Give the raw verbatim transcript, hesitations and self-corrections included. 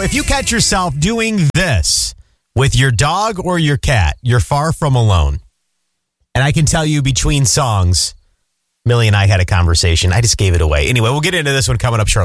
If you catch yourself doing this with your dog or your cat, you're far from alone. And I can tell you between songs, Millie and I had a conversation. I just gave it away. Anyway, we'll get into this one coming up shortly.